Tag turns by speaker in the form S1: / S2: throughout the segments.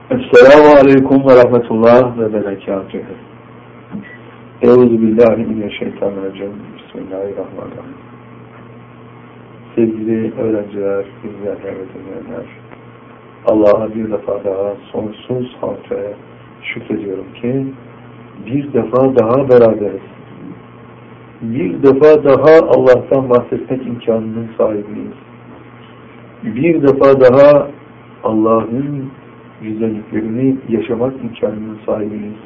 S1: Esselamu Aleyküm ve Rahmetullah ve Berekatuhu. Euzubillahimineşşeytanirracim. Bismillahirrahmanirrahim. Sevgili öğrenciler, izleyenler ve dinleyenler, Allah'a bir defa daha sonsuz hamd ve şükrediyorum ki bir defa daha beraberiz. Bir defa daha Allah'tan bahsetmek imkanının sahibiyiz. Bir defa daha Allah'ın güzelliklerini yaşamak imkanının sahibiyiz.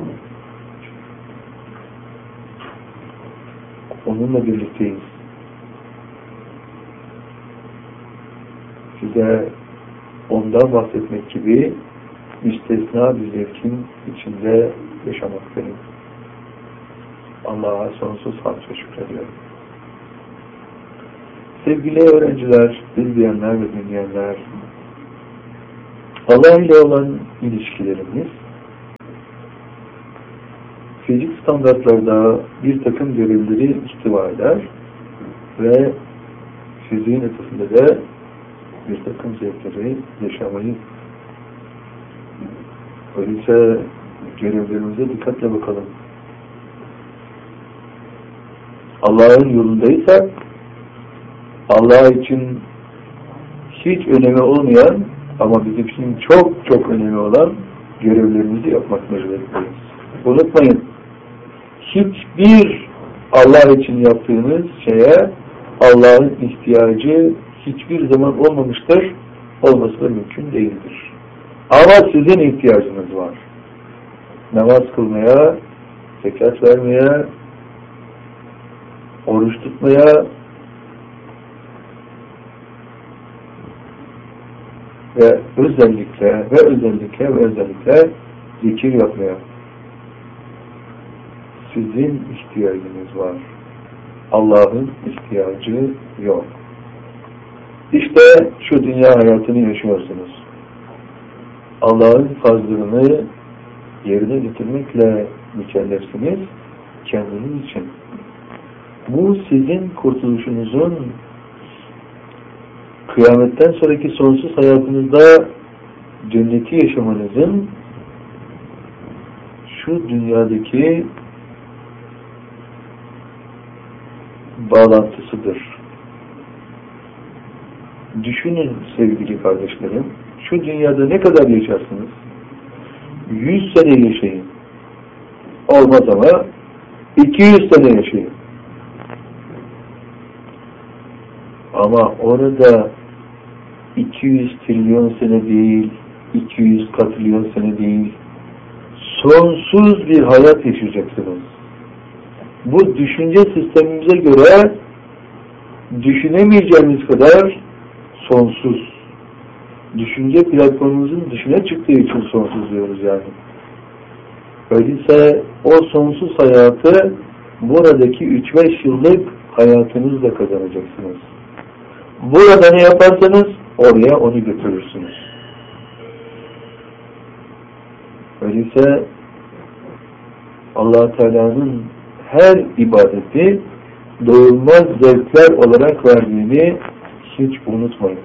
S1: Onunla birlikteyiz. Size ondan bahsetmek gibi müstesna bir zevkin içinde yaşamaktayım. Allah'a sonsuz hamd ve şükrediyorum. Sevgili öğrenciler, izleyenler ve dinleyenler, Allah ile olan ilişkilerimiz fizik standartlarda bir takım görevleri ihtiva eder ve fiziğin ötesinde de bir takım zevkleri yaşamayı. Öyleyse görevlerimize dikkatle bakalım. Allah'ın yolundaysak Allah için hiç önemi olmayan ama bizim için çok çok önemli olan görevlerimizi yapmak mecburiyetindeyiz. Unutmayın, hiçbir Allah için yaptığınız şeye Allah'ın ihtiyacı hiçbir zaman olmamıştır, olması da mümkün değildir. Ama sizin ihtiyacınız var. Namaz kılmaya, zekat vermeye, oruç tutmaya ve özellikle zikir yapmaya. Sizin ihtiyacınız var. Allah'ın ihtiyacı yok. İşte şu dünya hayatını yaşıyorsunuz. Allah'ın farzlarını yerine getirmekle mükellefsiniz kendiniz için. Bu sizin kurtuluşunuzun, kıyametten sonraki sonsuz hayatınızda cenneti yaşamanızın şu dünyadaki bağlantısıdır. Düşünün sevgili kardeşlerim, şu dünyada ne kadar yaşarsınız? 100 sene yaşayın. Olmaz ama 200 sene yaşayın. Ama orada 200 trilyon sene değil, 200 katrilyon sene değil, sonsuz bir hayat yaşayacaksınız. Bu düşünce sistemimize göre düşünemeyeceğimiz kadar sonsuz. Düşünce platformumuzun dışına çıktığı için sonsuz diyoruz yani. Öyleyse o sonsuz hayatı buradaki 3-5 yıllık hayatınızla kazanacaksınız. Burada ne yaparsanız oraya onu götürürsünüz. Öyleyse Allah Teala'nın her ibadeti doyulmaz zevkler olarak verdiğini hiç unutmayın.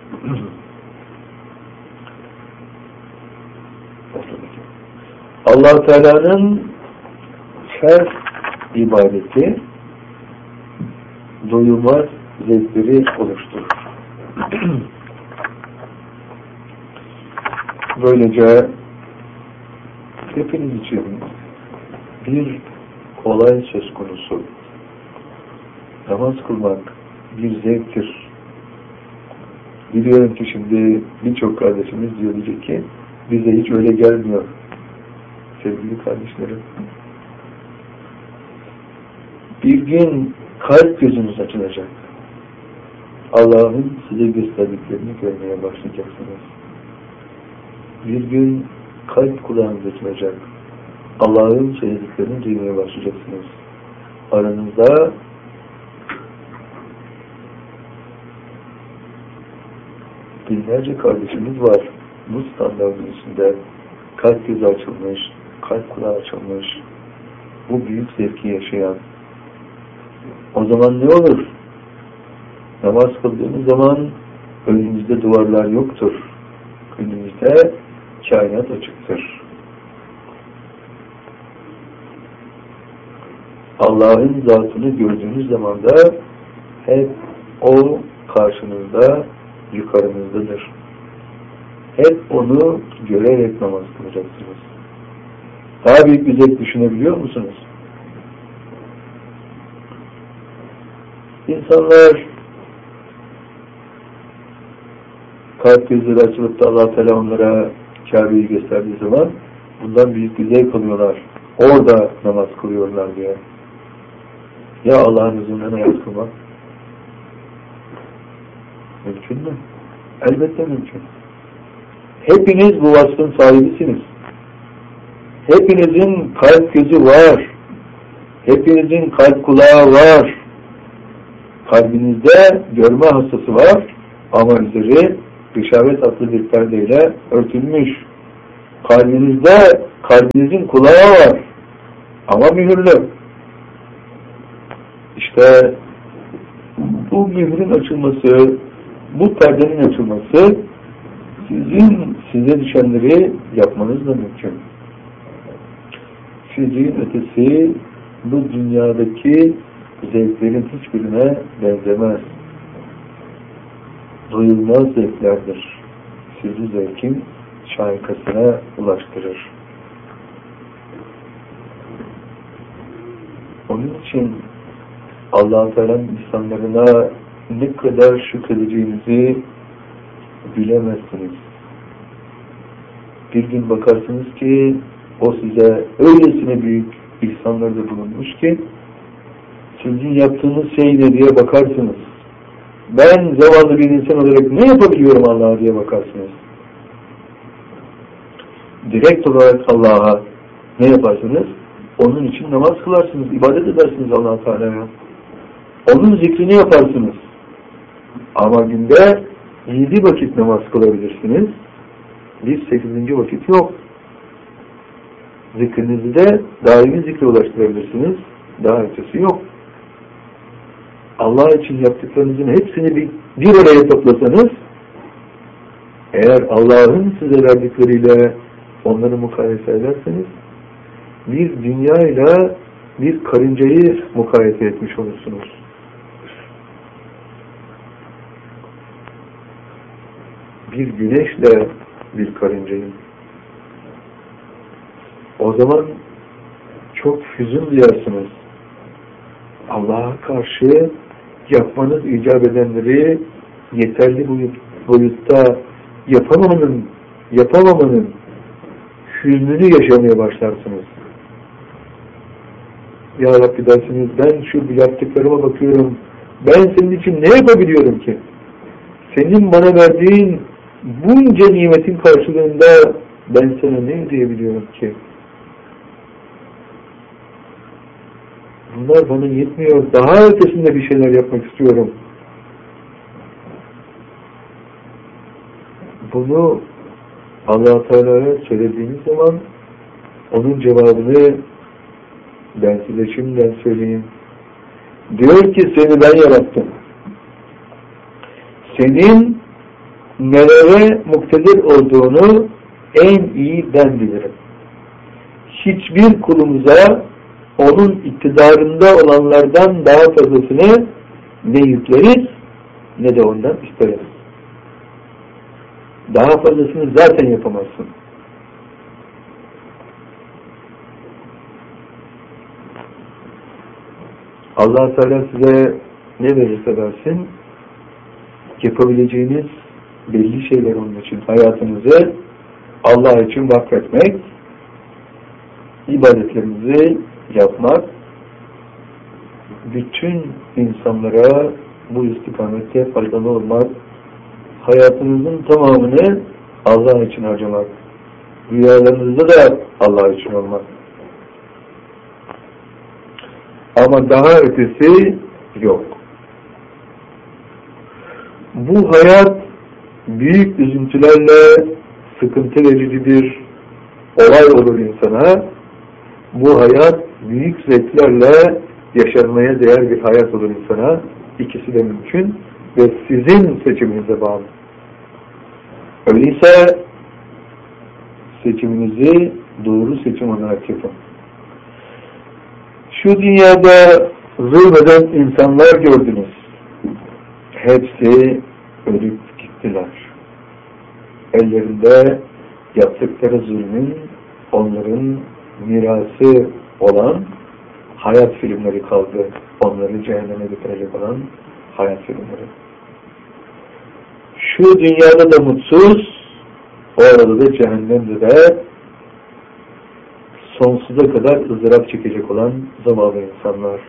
S1: Allah Teala'nın her ibadeti doyulmaz zevkleri oluşturur. Böylece hepiniz için bir olay söz konusu. Namaz kılmak bir zevktir. Biliyorum ki şimdi birçok kardeşimiz diyecek ki bize hiç öyle gelmiyor. Sevgili kardeşlerim, bir gün kalp gözünüz açılacak. Allah'ın size gösterdiklerini görmeye başlayacaksınız. Bir gün kalp kulağınız açılacak. Allah'ın söylediklerini duymaya başlayacaksınız. Aranızda binlerce kardeşimiz var. Bu standartın içinde kalp gözü açılmış, kalp kulağı açılmış, bu büyük zevki yaşayan. O zaman ne olur? Namaz kıldığınız zaman önünüzde duvarlar yoktur. Önünüzde kainat açıktır. Allah'ın zatını gördüğünüz zaman da hep o karşınızda, yukarınızdadır. Hep onu görerek namaz kılacaksınız. Daha büyük bir zevk düşünebiliyor musunuz? İnsanlar kalp gözleri açılıp da Allah Teala onlara Kabe'yi gösterdiği zaman bundan büyük bir zevk alıyorlar. Orada namaz kılıyorlar diye. Ya Allah'ın huzuruna namaz kılmak? Mümkün mü? Elbette mümkün. Hepiniz bu vasfın sahibisiniz. Hepinizin kalp gözü var. Hepinizin kalp kulağı var. Kalbinizde görme hastası var ama üzeri gışavet adlı bir perdeyle örtülmüş. Kalbinizin kulağı var ama mühürlü. İşte bu mührün açılması, bu perdenin açılması size düşenleri yapmanızla mümkün. Sizin ötesi bu dünyadaki zevklerin hiçbirine benzemez. Duyulmaz zevklerdir. Sizi zevkin şahikasına ulaştırır. Onun için Allah-u Teala'nın insanlarına ne kadar şükredeceğinizi bilemezsiniz. Bir gün bakarsınız ki o size öylesine büyük ihsanlarda bulunmuş ki sizin yaptığınız şey ne diye bakarsınız. Ben zavallı bir insan olarak ne yapabiliyorum Allah'a diye bakarsınız. Direkt olarak Allah'a ne yaparsınız? Onun için namaz kılarsınız, ibadet edersiniz Allah-u Teala'ya. Onun zikrini yaparsınız. Ama günde 7 vakit namaz kılabilirsiniz. Bir 8. vakit yok. Zikrinizi de daimi zikre ulaştırabilirsiniz. Daha ötesi yok. Allah için yaptıklarınızın hepsini bir araya toplasanız, eğer Allah'ın size verdikleriyle onları mukayese ederseniz, bir dünyayla bir karıncayı mukayese etmiş olursunuz. Bir güneşle bir karıncayı. O zaman çok hüzün duyarsınız. Allah'a karşı yapmanız icap edenleri yeterli boyutta yapamamanın hüznünü yaşamaya başlarsınız. Ya Rabbi dersiniz, ben şu yaptıklarıma bakıyorum, ben senin için ne yapabiliyorum ki? Senin bana verdiğin bunca nimetin karşılığında ben sana ne ödeyebiliyorum ki? Bunlar bana yetmiyor. Daha ötesinde bir şeyler yapmak istiyorum. Bunu Allah-u Teala'ya söylediğiniz zaman onun cevabını ben size şimdiden söyleyeyim. Diyor ki seni ben yarattım. Senin nelere muktedir olduğunu en iyi ben bilirim. Hiçbir kulumuza onun iktidarında olanlardan daha fazlasını ne yükleriz ne de ondan isteriz. Daha fazlasını zaten yapamazsın. Allah Teala size ne verirse versin, yapabileceğiniz belli şeyler onun için. Hayatınızı Allah için vakfetmek, ibadetlerinizi yapmak, bütün insanlara bu istikamette faydalı olmak, hayatınızın tamamını Allah için harcamak, rüyalarınızda da Allah için olmak. Ama daha ötesi yok. Bu hayat büyük üzüntülerle sıkıntı verici bir olay olur insana. Bu hayat büyük zevklerle yaşanmaya değer bir hayat olur insana. İkisi de mümkün ve sizin seçiminize bağlı. Öyleyse seçiminizi doğru seçim olarak yapın. Şu dünyada zulmeden insanlar gördünüz. Hepsi ölüp gittiler. Ellerinde yaptıkları zulmün onların mirası olan hayat filmleri kaldı. Onları cehenneme götürecek olan hayat filmleri. Şu dünyada da mutsuz, orada da cehennemde de sonsuza kadar ızdırap çekecek olan zavallı insanlar.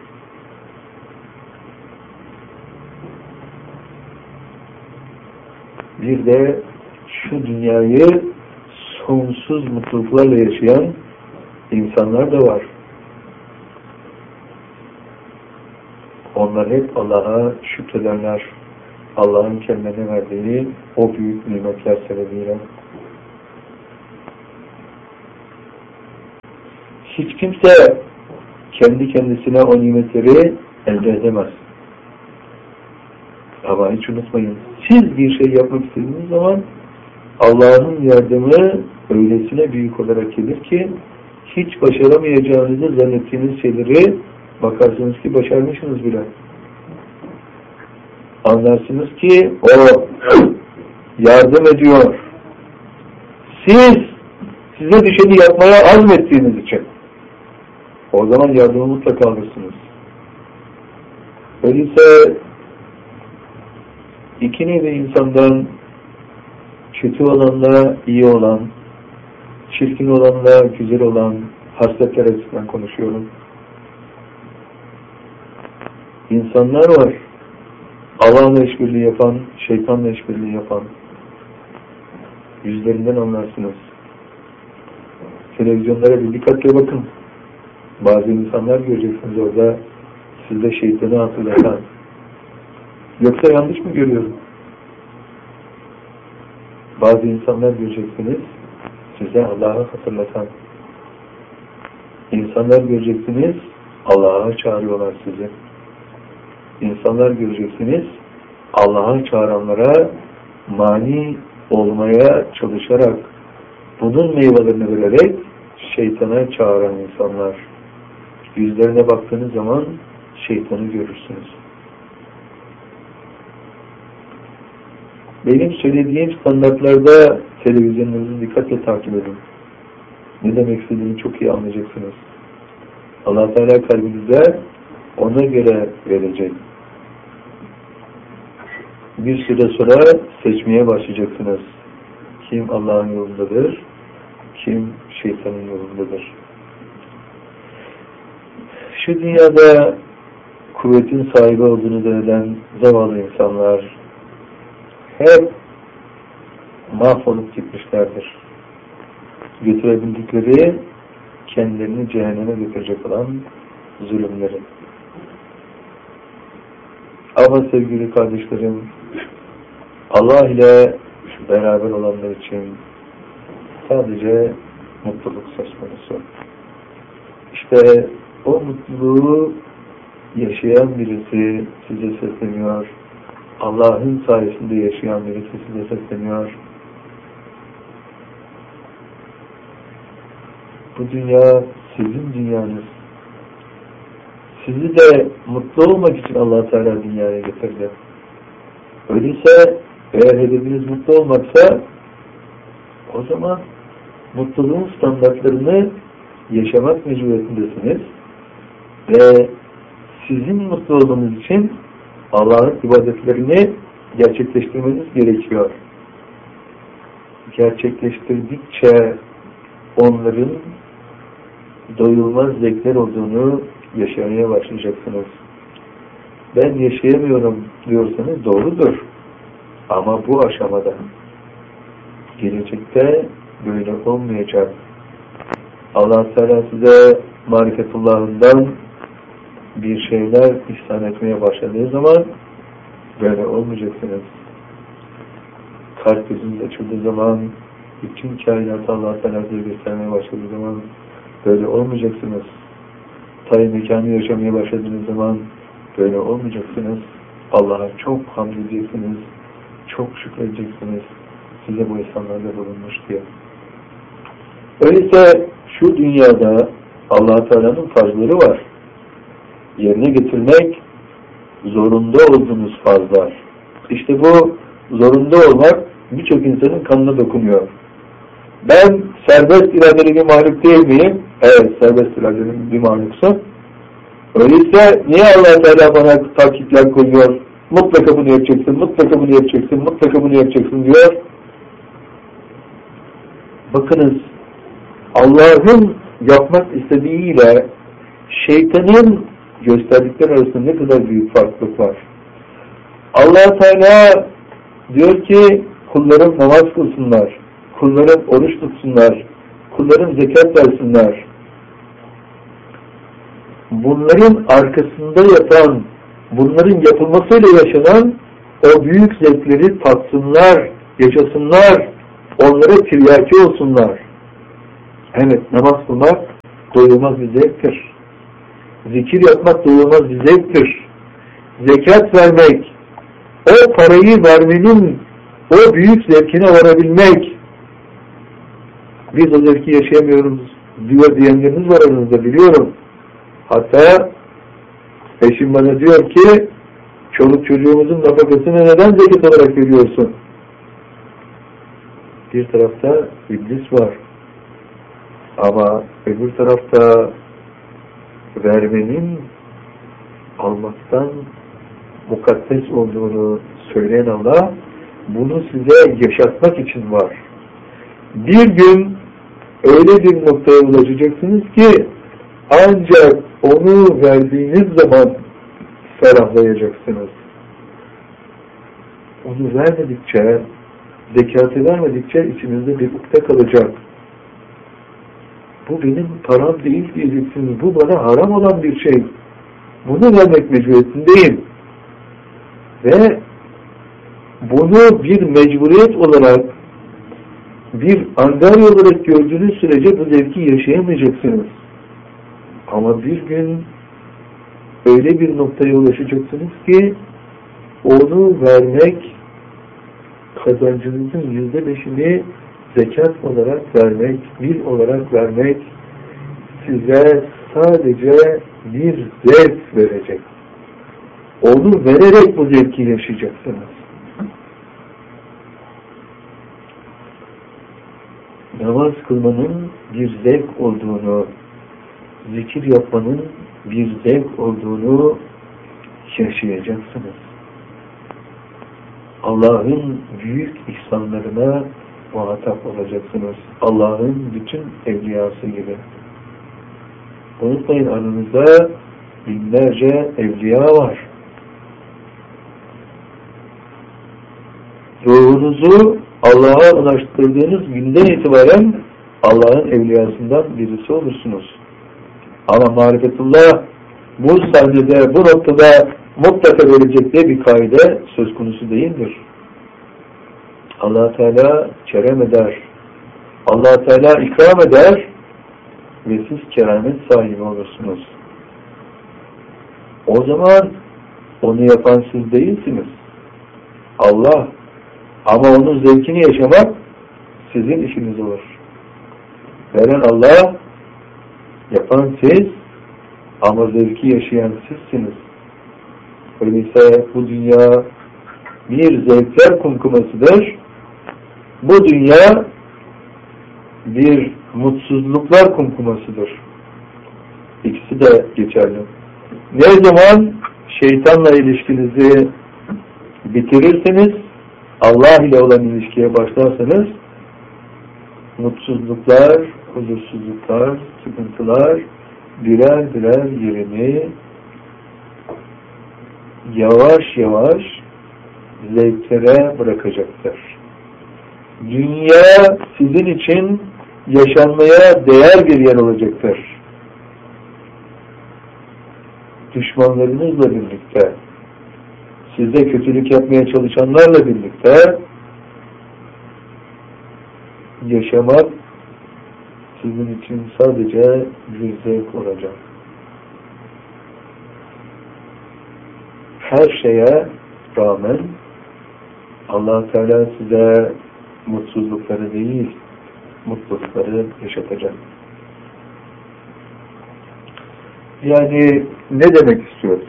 S1: Bir de şu dünyayı sonsuz mutluluklarla yaşayan insanlar da var. Onlar hep Allah'a şükredenler. Allah'ın kendilerine verdiği o büyük nimetler sebebiyle. Hiç kimse kendi kendisine o nimetleri elde edemez. Ama hiç unutmayın, siz bir şey yapmak istediğiniz zaman Allah'ın yardımı öylesine büyük olarak gelir ki hiç başaramayacağınızı zannettiğiniz şeyleri bakarsınız ki başarmışsınız bile. Anlarsınız ki o yardım ediyor. Size düşeni yapmaya azmettiğiniz için o zaman yardımı mutlaka alırsınız. Öyleyse iki nevi insandan kötü olanla iyi olan, çirkin olanla güzel olan hasletler açısından konuşuyorum. İnsanlar var. Allah'la işbirliği yapan, şeytanla işbirliği yapan. Yüzlerinden anlarsınız. Televizyonlara bir dikkatle bakın. Bazı insanlar göreceksiniz orada size şeytanı hatırlatan. Yoksa yanlış mı görüyorum? Bazı insanlar göreceksiniz size Allah'ı hatırlatan. İnsanlar göreceksiniz Allah'a çağırıyorlar sizi. İnsanlar göreceksiniz Allah'a çağıranlara mani olmaya çalışarak bunun meyvelerini vererek şeytana çağıran insanlar. Yüzlerine baktığınız zaman şeytanı görürsünüz. Benim söylediğim standartlarda televizyonunuzu dikkatle takip edin. Ne demek istediğimi çok iyi anlayacaksınız. Allah Teala kalbinize ona göre verecek. Bir süre sonra seçmeye başlayacaksınız. Kim Allah'ın yolundadır, kim şeytanın yolundadır. Şu dünyada kuvvetin sahibi olduğunu zanneden zavallı insanlar hep mahvolup gitmişlerdir. Götürebildikleri kendilerini cehenneme götürecek olan zulümleri. Ama sevgili kardeşlerim, Allah ile beraber olanlar için sadece mutluluk söz konusu. İşte o mutluluğu yaşayan birisi size sesleniyor. Allah'ın sayesinde yaşayan birisi size sesleniyor. Bu dünya sizin dünyanız. Sizi de mutlu olmak için Allah Teala dünyaya getirdi. Öyleyse eğer hedefiniz mutlu olmaksa o zaman mutluluğun standartlarını yaşamak mecburiyetindesiniz ve sizin mutlu olmanız için Allah'ın ibadetlerini gerçekleştirmeniz gerekiyor. Gerçekleştirdikçe onların doyulmaz zevkler olduğunu yaşamaya başlayacaksınız. Ben yaşayamıyorum diyorsanız doğrudur. Ama bu aşamada gelecekte böyle olmayacak. Allah Teala size marifetullah'ından bir şeyler ihsan etmeye başladığı zaman böyle olmayacaksınız. Kalp gözünüz açıldığı zaman, bütün kainatı Allah Teala size göstermeye başladığı zaman böyle olmayacaksınız. Tayyip mekanı yaşamaya başladığınız zaman böyle olmayacaksınız. Allah'a çok hamd edeceksiniz, çok şükredeceksiniz. Size bu ihsanlarda bulunmuş diye. Öyleyse şu dünyada Allah Teala'nın farzları var. Yerine getirmek zorunda olduğunuz farzlar. İşte bu zorunda olmak birçok insanın kanına dokunuyor. Ben serbest iradeli bir mahluk değil miyim? Evet, serbest iradeli bir mahluksun. Öyleyse niye Allah Teala bana takipler koyuyor? Mutlaka bunu yapacaksın, mutlaka bunu yapacaksın, mutlaka bunu yapacaksın diyor. Bakınız, Allah'ın yapmak istediğiyle şeytanın gösterdikleri arasında ne kadar büyük farklılık var. Allah Teala diyor ki kullarım namaz kılsınlar, kullarım oruç tutsunlar, kullarım zekat versinler. Bunların arkasında yatan, bunların yapılmasıyla yaşanan o büyük zevkleri tatsınlar, yaşasınlar, onlara tiryaki olsunlar. Evet, namaz kılmak doyulmaz bir zevktir. Zikir yapmak doyulmaz bir zevktir. Zekat vermek, o parayı vermenin o büyük zevkine varabilmek. Biz o zevki yaşayamıyoruz diyor diyenleriniz var aranızda, biliyorum. Hatta eşim bana diyor ki çoluk çocuğumuzun nafakasını neden zekat olarak veriyorsun? Bir tarafta iblis var. Ama öbür tarafta vermenin almaktan mukaddes olduğunu söyleyen Allah bunu size yaşatmak için var. Bir gün öyle bir noktaya ulaşacaksınız ki ancak onu verdiğiniz zaman ferahlayacaksınız. Onu vermedikçe, zekatı vermedikçe içinizde bir ukde kalacak. Bu benim param değil diyeceksiniz. Bu bana haram olan bir şey. Bunu vermek mecburiyetindeyim. Ve bunu bir mecburiyet olarak, bir angarya olarak gördüğünüz sürece bu zevki yaşayamayacaksınız. Ama bir gün öyle bir noktaya ulaşacaksınız ki onu vermek, kazancınızın %5'ini zekat olarak vermek, bil olarak vermek size sadece bir zevk verecek. Onu vererek bu zevki yaşayacaksınız. Namaz kılmanın bir zevk olduğunu, zikir yapmanın bir zevk olduğunu yaşayacaksınız. Allah'ın büyük ihsanlarına muhatap olacaksınız. Allah'ın bütün evliyası gibi. Unutmayın, aranızda binlerce evliya var. Ruhunuzu Allah'a ulaştırdığınız günden itibaren Allah'ın evliyasından birisi olursunuz. Ama marifetullah bu sahnede, bu noktada mutlaka verecek diye bir kaide söz konusu değildir. Allah Teala kerem eder. Allah Teala ikram eder ve siz keramet sahibi olursunuz. O zaman onu yapan siz değilsiniz. Allah. Ama onun zevkini yaşamak sizin işiniz olur. Veren Allah, yapan siz, ama zevki yaşayan sizsiniz. Öyleyse bu dünya bir zevkler kumkumasıdır. Bu dünya bir mutsuzluklar kumkumasıdır. İkisi de geçerli. Ne zaman şeytanla ilişkinizi bitirirseniz, Allah ile olan ilişkiye başlarsanız, mutsuzluklar, huzursuzluklar, sıkıntılar birer birer yerini yavaş yavaş zevklere bırakacaktır. Dünya sizin için yaşanmaya değer bir yer olacaktır. Düşmanlarınızla birlikte, size kötülük yapmaya çalışanlarla birlikte yaşamak sizin için sadece bir zevk olacak. Her şeye rağmen Allah Teala size mutsuzlukları değil, mutlulukları yaşatacak. Yani ne demek istiyoruz?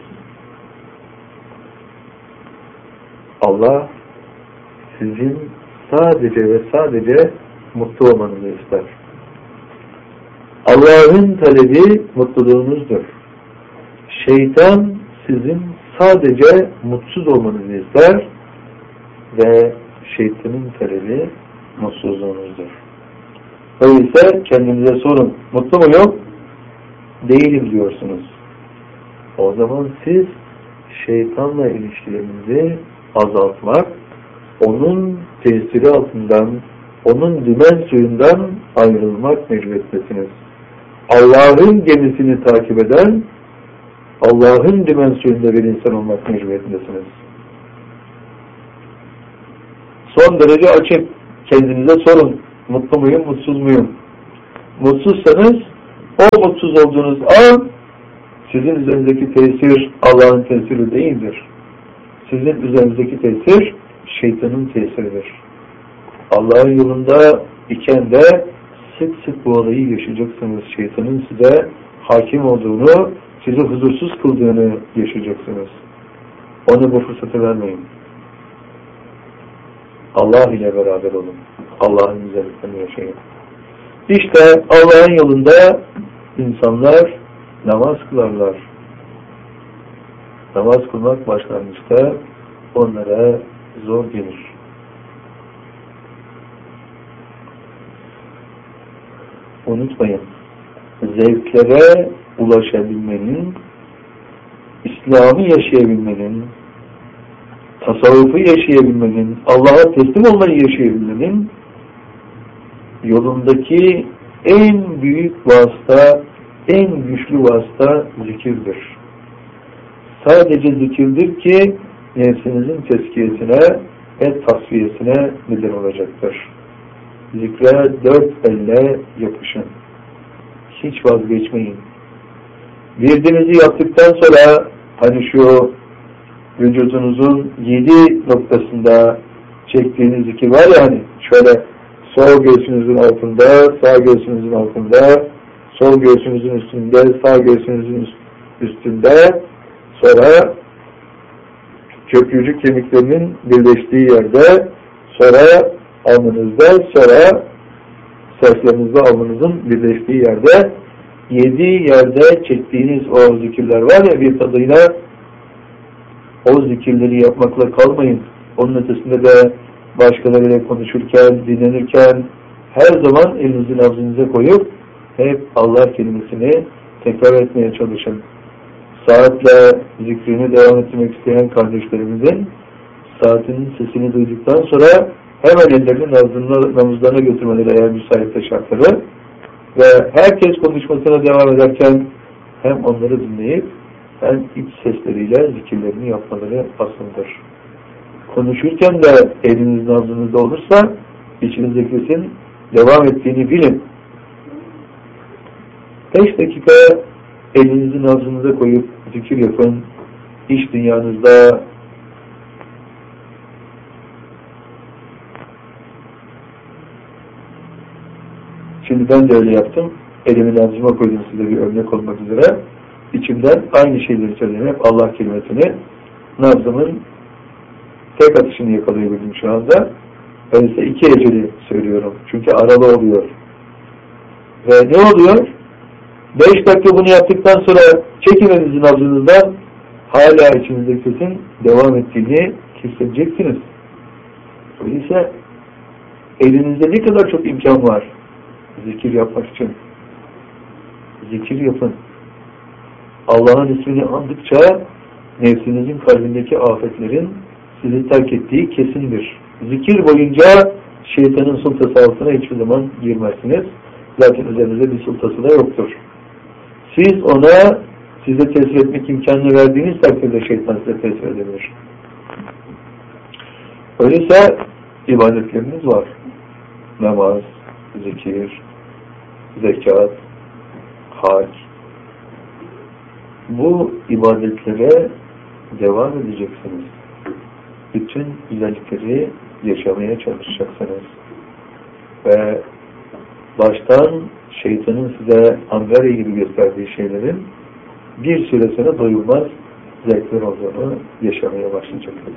S1: Allah sizin sadece ve sadece mutlu olmanızı ister. Allah'ın talebi mutluluğunuzdur. Şeytan sizin sadece mutsuz olmanızı ister ve şeytanın talebi mutsuzluğunuzdur. Öyleyse kendinize sorun. Mutlu muyum? Değilim diyorsunuz. O zaman siz şeytanla ilişkilerinizi azaltmak, onun tesiri altından, onun dümen suyundan ayrılmak mecburiyetindesiniz. Allah'ın gemisini takip eden, Allah'ın dümen suyunda bir insan olmak mecburiyetindesiniz. Son derece açık. Kendinize sorun. Mutlu muyum, mutsuz muyum? Mutsuzsanız, o mutsuz olduğunuz an, sizin üzerindeki tesir Allah'ın tesiri değildir. Sizin üzerinizdeki tesir şeytanın tesiridir. Allah'ın yolunda iken de sık sık bu olayı yaşayacaksınız. Şeytanın size hakim olduğunu, sizi huzursuz kıldığını yaşayacaksınız. Ona bu fırsatı vermeyin. Allah ile beraber olun. Allah'ın güzelliklerini yaşayın. İşte Allah'ın yolunda insanlar namaz kılarlar. Namaz kılmak başlangıçta onlara zor gelir. Unutmayın, zevklere ulaşabilmenin, İslam'ı yaşayabilmenin, tasavvufu yaşayabilmenin, Allah'a teslim olmayı yaşayabilmenin yolundaki en büyük vasıta, en güçlü vasıta zikirdir. Sadece zikirdir ki nefsinizin tezkiyesine ve tasfiyesine neden olacaktır. Zikre dört elle yapışın. Hiç vazgeçmeyin. Virdinizi yaptıktan sonra hani şu vücudunuzun 7 noktasında çektiğiniz zikir var ya, hani şöyle sol göğsünüzün altında, sağ göğsünüzün altında, sol göğsünüzün üstünde, sağ göğsünüzün üstünde, sonra köprücük kemiklerinin birleştiği yerde, sonra alnınızda, sonra saçlarınızda alnınızın birleştiği yerde, 7 yerde çektiğiniz o zikirler var ya, bir tadıyla o zikirleri yapmakla kalmayın. Onun ötesinde de başkalarıyla konuşurken, dinlenirken her zaman elinizi nabzınıza koyup hep Allah kelimesini tekrar etmeye çalışın. Saatle zikrini devam ettirmek isteyen kardeşlerimizin saatinin sesini duyduktan sonra hemen ellerini nabızlarına götürmeleri eğer müsaitse şartları ve herkes konuşmasına devam ederken hem onları dinleyip hem iç sesleriyle zikirlerini yapmaları asıldır. Konuşurken de eliniz nabzınızda olursa içinizdeki sesin devam ettiğini bilin. 5 dakika elinizi nabzınıza koyup zikir yapın. İç dünyanızda şimdi ben de öyle yaptım. Elimi nabzıma koydum size bir örnek olmak üzere. İçimden aynı şeyleri söyleyeyim. Hep Allah kelimesini nabzımın tek atışını yakalayabildim şu anda. Öyleyse 2 eceli söylüyorum. Çünkü aralı oluyor. Ve ne oluyor? 5 dakika bunu yaptıktan sonra çekin elinizi nabzınızdan, hala içinizdeki sesin devam ettiğini hissedeceksiniz. Öyleyse elinizde ne kadar çok imkan var zikir yapmak için. Zikir yapın. Allah'ın ismini andıkça nefsinizin kalbindeki afetlerin sizi terk ettiği kesindir. Zikir boyunca şeytanın sultası altına hiçbir zaman girmezsiniz. Zaten üzerinizde bir sultası da yoktur. Siz ona size tesir etmek imkanını verdiğiniz takdirde şeytan size tesir edebilir. Öyleyse ibadetleriniz var. Namaz, zikir, zekat, hac. Bu ibadetlere devam edeceksiniz. Bütün güzellikleri yaşamaya çalışacaksınız. Ve baştan şeytanın size angarya gibi gösterdiği şeylerin bir süre sonra doyulmaz zevkler olduğunu yaşamaya başlayacaksınız.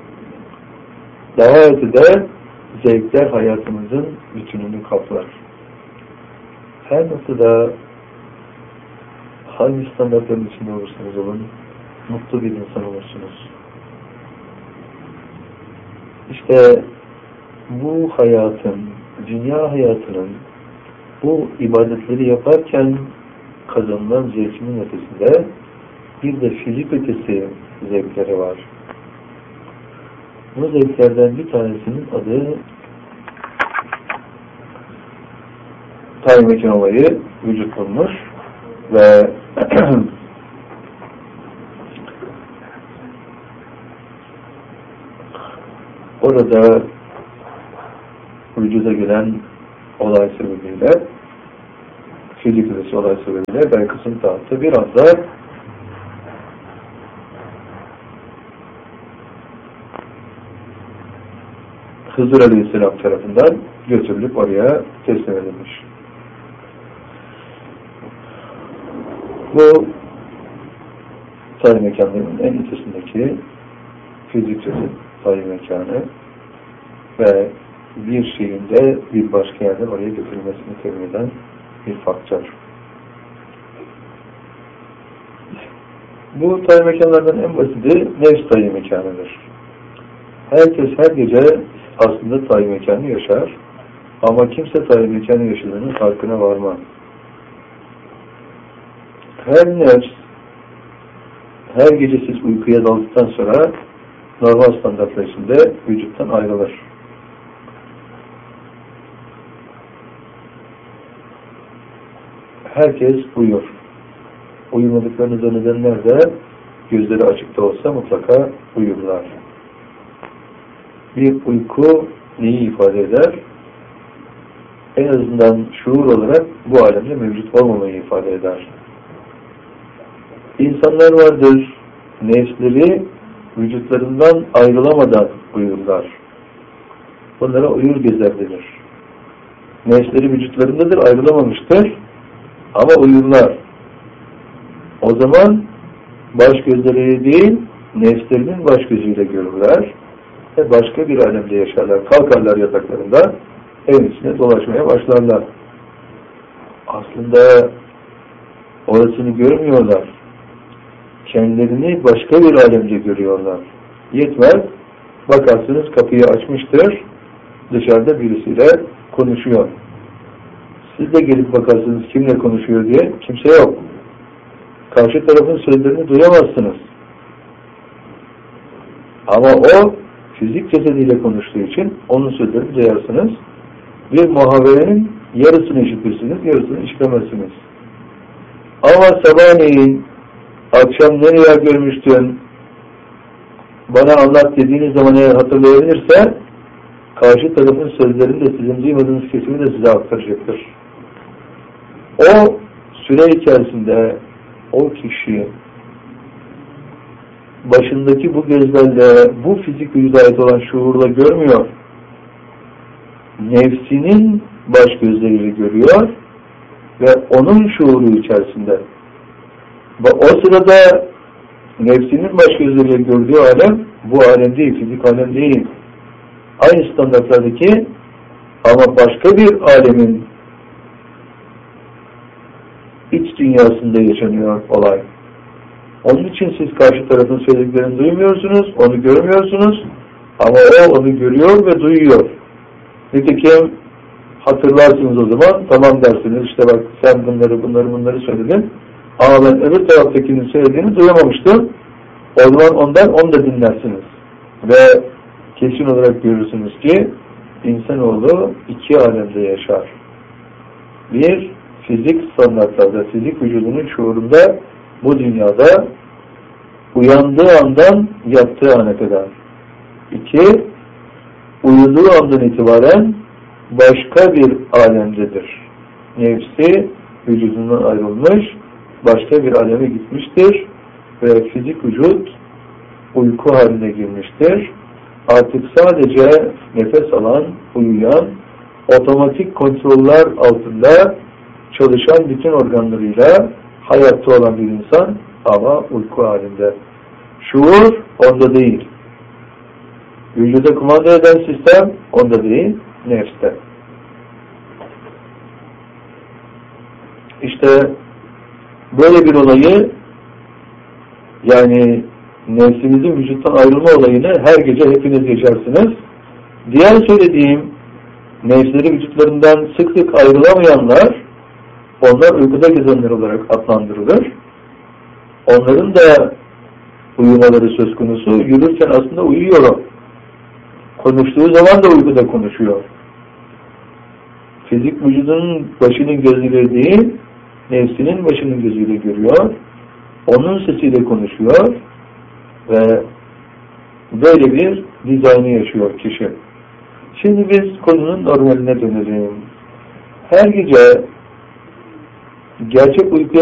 S1: Daha ötede zevkler hayatımızın bütününü kaplar. Her noktada hangi standartların içinde olursanız olun, mutlu bir insan olursunuz. İşte bu hayatın, dünya hayatının bu ibadetleri yaparken kazanılan zevkinin ötesinde bir de fizik ötesi zevkleri var. Bu zevklerden bir tanesinin adı tayin olayı vücut bulmuş ve orada vücuda gelen olay sebebiyle, fizik ötesi olay sebebiyle belkısın tahtı bir anda Hızır Aleyhisselam tarafından götürülüp oraya teslim edilmiş. Bu tayin mekanlarının en ötesindeki fizik tayin mekanı ve bir şeyin de bir başka yerden oraya götürülmesini temin eden bir faktör. Bu tayin mekanlardan en basiti nefs tayin mekanıdır. Herkes her gece aslında tayin mekanı yaşar ama kimse tayin mekanı yaşadığının farkına varmaz. Her nefs her gece siz uykuya daldıktan sonra normal standartlar içinde vücuttan ayrılır. Herkes uyur. Uyumadıklarınızda nedenler de gözleri açıkta olsa mutlaka uyurlar. Bir uyku neyi ifade eder? En azından şuur olarak bu alemde mevcut olmamayı ifade eder. İnsanlar vardır, nefsleri vücutlarından ayrılamadan uyurlar. Bunlara uyur gezer denir. Nefsleri vücutlarındadır, ayrılamamıştır ama uyurlar. O zaman baş gözleri değil, nefslerinin baş gözüyle görürler ve başka bir alemde yaşarlar. Kalkarlar yataklarında, evin içine dolaşmaya başlarlar. Aslında orasını görmüyorlar. Kendilerini başka bir alemde görüyorlar. Yetmez, bakarsınız kapıyı açmıştır, dışarıda birisiyle konuşuyor. Siz de gelip bakarsınız kimle konuşuyor diye, kimse yok. Karşı tarafın sözlerini duyamazsınız. Ama o fizik cesediyle konuştuğu için onun sözlerini duyarsınız. Bir muhaberenin yarısını işitirsiniz, yarısını işitemezsiniz. Ama sabahleyin akşam ne rüya görmüştün, bana anlat dediğiniz zaman eğer hatırlayabilirse, karşı tarafın sözlerini de sizin duymadığınız kesimi de size aktaracaktır. O süre içerisinde o kişi başındaki bu gözlerle, bu fizik vücuda ait olan şuurla görmüyor. Nefsinin baş gözleriyle görüyor ve onun şuuru içerisinde. Ve o sırada nefsinin baş gözleriyle gördüğü alem bu alem değil, fizik alem değil. Aynı standartlardaki ama başka bir alemin iç dünyasında yaşanıyor olay. Onun için siz karşı tarafın söylediklerini duymuyorsunuz, onu görmüyorsunuz ama o onu görüyor ve duyuyor. Nitekim hatırlarsınız o zaman, tamam dersiniz, işte bak sen bunları söyledin ama ben öbür taraftakinin söylediğini duyamamıştım. O zaman onu da dinlersiniz. Ve kesin olarak görürsünüz ki insanoğlu iki alemde yaşar. Bir, fizik standartlarda, fizik vücudunun şuurunda bu dünyada uyandığı andan yattığı ana kadar. İki, uyuduğu andan itibaren başka bir alemdedir. Nefsi vücudundan ayrılmış, başka bir aleme gitmiştir ve fizik vücut uyku haline girmiştir. Artık sadece nefes alan, uyuyan otomatik kontroller altında çalışan bütün organlarıyla hayatta olan bir insan ama uyku halinde. Şuur onda değil. Vücuda kumanda eden sistem onda değil, nefste. İşte böyle bir olayı, yani nefsinizin vücuttan ayrılma olayını her gece hepiniz yaşarsınız. Diğer söylediğim nefsleri vücutlarından sık sık ayrılamayanlar, onlar uykuda gezenler olarak adlandırılır. Onların da uyumaları söz konusu. Yürürken aslında uyuyor o. Konuştuğu zaman da uykuda konuşuyor. Fizik vücudunun başının gözüyle değil, nefsinin başının gözüyle görüyor. Onun sesiyle konuşuyor ve böyle bir dizaynı yaşıyor kişi. Şimdi biz konunun normaline dönelim. Her gece gerçek uykuya